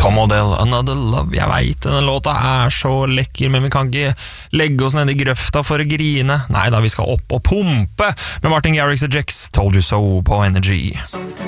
Tom Odell, Another Love. Jeg vet, denne låta så lekker, men vi kan ikke legge oss ned i grøfta for å grine. Nei da, vi skal opp og pumpe med Martin Garrix og Jex, Told You So på Energy.